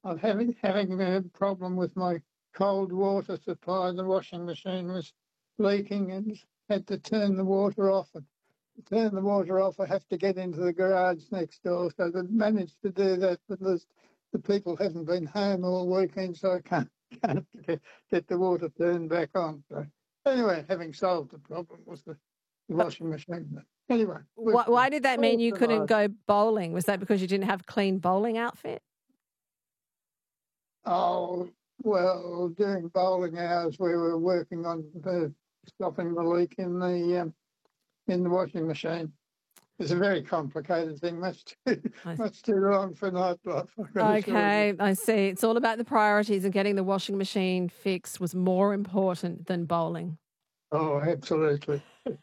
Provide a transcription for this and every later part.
I'm having a problem with my cold water supply. The washing machine was leaking and had to turn the water off. And to turn the water off, I have to get into the garage next door. So I managed to do that, but the people haven't been home all weekend, so I can't get the water turned back on. So anyway, having solved the problem was the washing machine. But anyway, Why did that mean you couldn't survived. go bowling? Was that because you didn't have a clean bowling outfit? Oh, well, during bowling hours, we were working on stopping the leak in the washing machine. It's a very complicated thing, much too long for nightlife, I've got to assure you. Okay, I see. It's all about the priorities, and getting the washing machine fixed was more important than bowling. Oh, absolutely.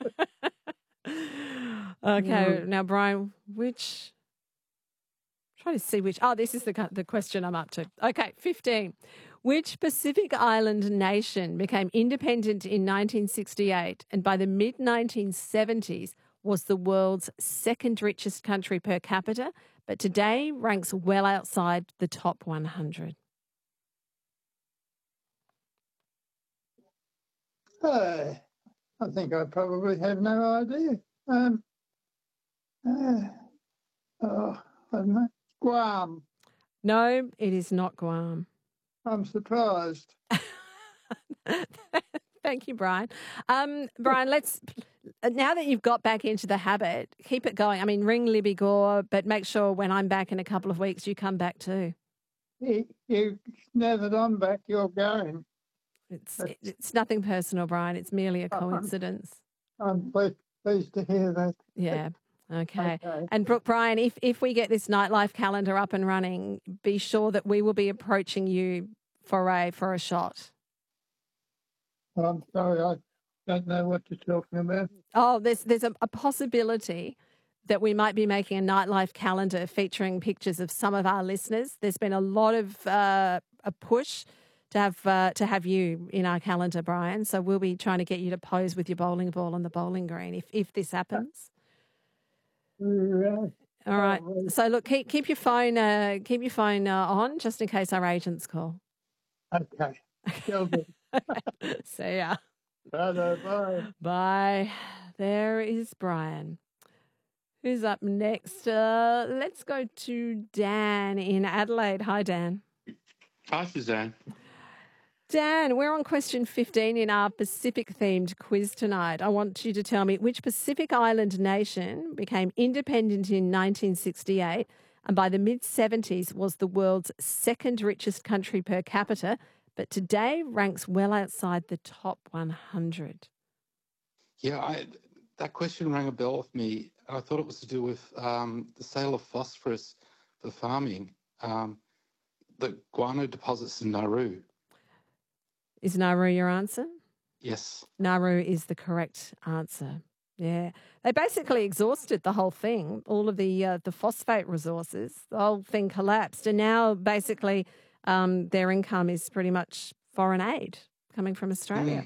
Okay, now Brian, try to see which. Oh, this is the question I'm up to. Okay, 15. Which Pacific Island nation became independent in 1968 and by the mid 1970s was the world's second richest country per capita, but today ranks well outside the top 100? I think I probably have no idea. Um, uh, oh, I don't know. Guam. No, it is not Guam. I'm surprised. Thank you, Brian. Brian, now that you've got back into the habit, keep it going. I mean, ring Libby Gore, but make sure when I'm back in a couple of weeks, you come back too. Now that I'm back, you're going. It's nothing personal, Brian. It's merely a coincidence. I'm pleased to hear that. Yeah. Okay. And Brooke, Brian, if we get this nightlife calendar up and running, be sure that we will be approaching you for a shot. I'm sorry, I don't know what you're talking about. Oh, there's a possibility that we might be making a nightlife calendar featuring pictures of some of our listeners. There's been a lot of a push to have you in our calendar, Brian. So we'll be trying to get you to pose with your bowling ball on the bowling green if this happens. Right. All right. So look, keep your phone on just in case our agents call. Okay. Still good. See ya. Bye. Bye. There is Brian. Who's up next? Let's go to Dan in Adelaide. Hi, Dan. Hi, Suzanne. Dan, we're on question 15 in our Pacific-themed quiz tonight. I want you to tell me which Pacific Island nation became independent in 1968 and by the mid-70s was the world's second richest country per capita, but today ranks well outside the top 100. Yeah, that question rang a bell with me. I thought it was to do with the sale of phosphorus for farming, the guano deposits in Nauru. Is Nauru your answer? Yes. Nauru is the correct answer. Yeah. They basically exhausted the whole thing, all of the phosphate resources. The whole thing collapsed. And now basically their income is pretty much foreign aid coming from Australia.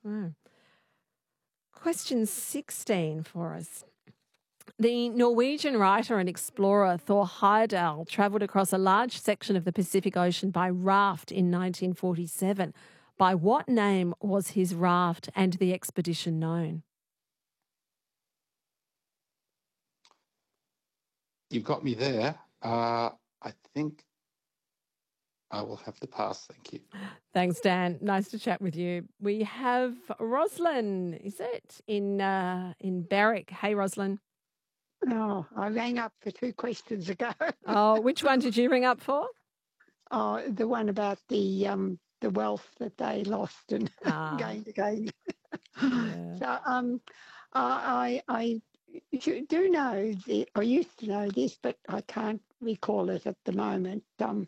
Question 16 for us. The Norwegian writer and explorer Thor Heyerdahl travelled across a large section of the Pacific Ocean by raft in 1947. By what name was his raft and the expedition known? You've got me there. I think I will have to pass. Thank you. Thanks, Dan. Nice to chat with you. We have Roslyn, is it, in Berwick. Hey, Roslyn. Oh, I rang up for 2 questions ago. Oh, which one did you ring up for? Oh, the one about the wealth that they lost and gained again. Yeah. So I do know I used to know this, but I can't recall it at the moment.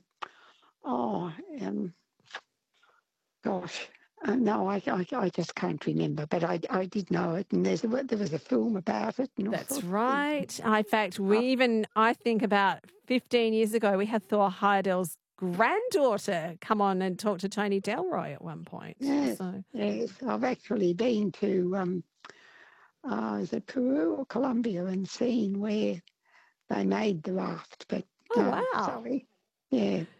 Gosh. No, I just can't remember, but I did know it, and there was a film about it. And that's right. In fact, I think about 15 years ago, we had Thor Heyerdahl's granddaughter come on and talk to Tony Delroy at one point. Yes, yes. I've actually been to, is it Peru or Colombia, and seen where they made the raft. But wow. Sorry. Yeah.